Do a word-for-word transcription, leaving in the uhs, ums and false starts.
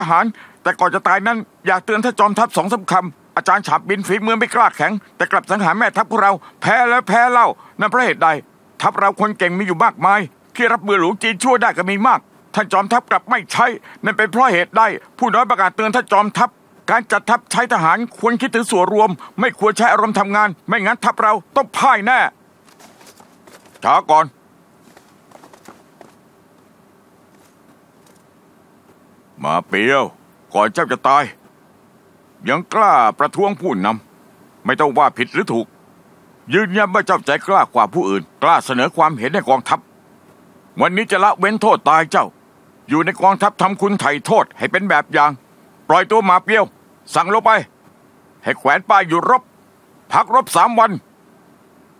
ทหารแต่ก่อนจะตายนั้นอยากเตือนท่านจอมทัพสองสามคำอาจารย์ฉาบบินฝีมือไม่กล้าแข็งแต่กลับสังหารแม่ทัพของเราแพ้แล้วแพ้เล่านั่นเพราะเหตุใดทัพเราคนเก่งมีอยู่มากมายที่รับมือหลวงจีนช่วยได้ก็มีมากท่านจอมทัพกลับไม่ใช่นั่นเป็นเพราะเหตุใดผู้น้อยประกาศเตือนท่านจอมทัพการจัดทัพใช้ทหารควรคิดถึงส่วนรวมไม่ควรใช้อารมณ์ทำงานไม่งั้นทัพเราต้องพ่ายแน่ช้าก่อนมาเปียวก่อนเจ้าจะตายยังกล้าประท้วงผู้นำไม่ต้องว่าผิดหรือถูกยืนยันว่าเจ้าใจกล้ากว่าผู้อื่นกล้าเสนอความเห็นในกองทัพวันนี้จะละเว้นโทษตายเจ้าอยู่ในกองทัพทำคุณไถ่โทษให้เป็นแบบอย่างปล่อยตัวมาเปียวสั่งลงไปให้แขวนป้ายหยุดรบพักรบสามวัน